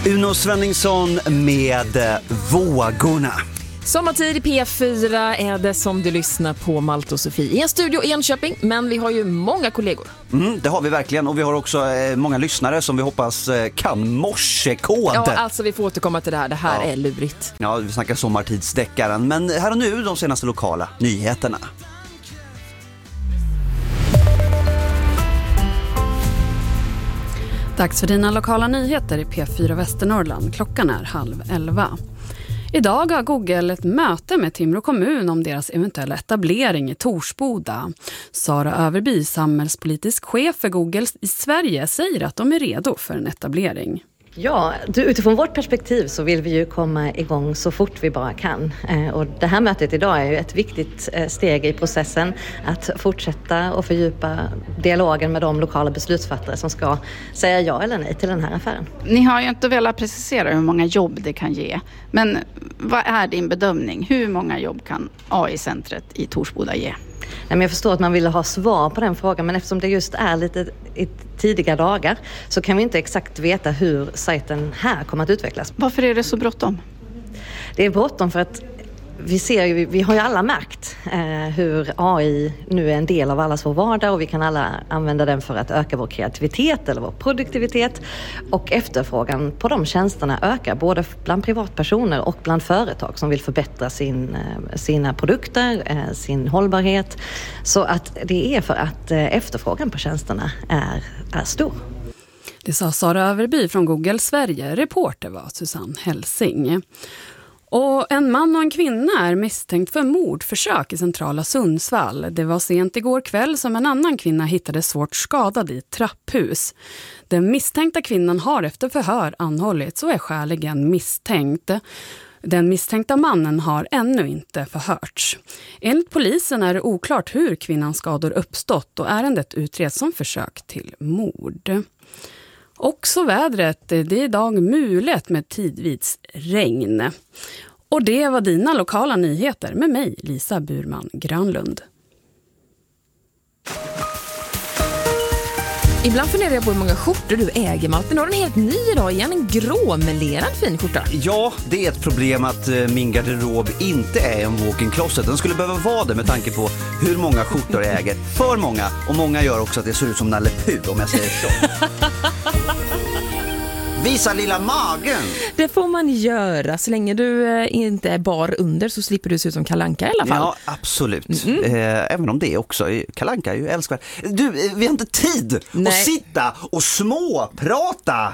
Uno Svenningsson med Vågorna. Sommartid i P4 är det som du lyssnar på Malte och Sofie i en studio i Enköping, men vi har ju många kollegor. Det har vi verkligen, och vi har också många lyssnare som vi hoppas kan morsekod. Ja, alltså vi får återkomma till det här. Det här är lurigt. Ja, vi snackar sommartidsdeckaren, men här och nu de senaste lokala nyheterna. Dags för dina lokala nyheter i P4 Västernorrland. Klockan är 10:30. Idag har Google ett möte med Timrå kommun om deras eventuella etablering i Torsboda. Sara Överby, samhällspolitisk chef för Google i Sverige, säger att de är redo för en etablering. Ja, utifrån vårt perspektiv så vill vi ju komma igång så fort vi bara kan. Och det här mötet idag är ju ett viktigt steg i processen att fortsätta och fördjupa dialogen med de lokala beslutsfattare som ska säga ja eller nej till den här affären. Ni har ju inte velat precisera hur många jobb det kan ge. Men vad är din bedömning? Hur många jobb kan AI-centret i Torsboda ge? Nej, men jag förstår att man ville ha svar på den frågan, men eftersom det just är lite i tidiga dagar så kan vi inte exakt veta hur sajten här kommer att utvecklas. Varför är det så bråttom? Det är bråttom för att vi har ju alla märkt hur AI nu är en del av allas vår vardag, och vi kan alla använda den för att öka vår kreativitet eller vår produktivitet, och efterfrågan på de tjänsterna ökar både bland privatpersoner och bland företag som vill förbättra sina produkter, sin hållbarhet. Så att det är för att efterfrågan på tjänsterna är stor. Det sa Sara Överby från Google Sverige. Reporter var Susanne Helsing. Och en man och en kvinna är misstänkt för mordförsök i centrala Sundsvall. Det var sent igår kväll som en annan kvinna hittades svårt skadad i ett trapphus. Den misstänkta kvinnan har efter förhör anhållits och är skäligen misstänkt. Den misstänkta mannen har ännu inte förhörts. Enligt polisen är det oklart hur kvinnans skador uppstått, och ärendet utreds som försök till mord. Också vädret, det är idag mulet med tidvis regn. Och det var dina lokala nyheter med mig, Lisa Burman Granlund. Ibland funderar jag på hur många skjortor du äger, Malte. Nu har en helt ny idag igen, en gråmelerad fin skjorta. Ja, det är ett problem att min garderob inte är en walk-in closet. Den skulle behöva vara det med tanke på hur många skjortor jag äger. För många, och många gör också att det ser ut som Nalle Puh, om jag säger så. Visa lilla magen! Det får man göra. Så länge du inte är bar under så slipper du se ut som Kalle Anka i alla fall. Ja, absolut. Även om det också. Kalle Anka är ju älskvärd. Du, vi har inte tid att sitta och småprata.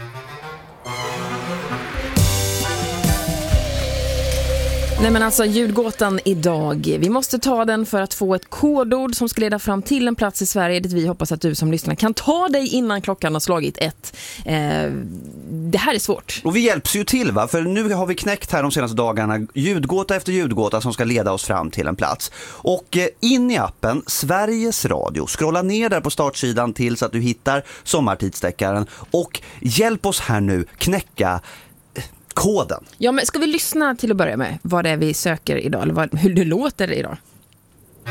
Nej, men alltså ljudgåtan idag. Vi måste ta den för att få ett kodord som ska leda fram till en plats i Sverige dit vi hoppas att du som lyssnar kan ta dig innan klockan har slagit 1. Det här är svårt. Och vi hjälps ju till, va? För nu har vi knäckt här de senaste dagarna ljudgåta efter ljudgåta som ska leda oss fram till en plats. Och in i appen Sveriges Radio. Scrolla ner där på startsidan till så att du hittar sommartidsdeckaren. Och hjälp oss här nu knäcka koden. Ja, men ska vi lyssna till att börja med vad det är vi söker idag, eller hur det låter idag?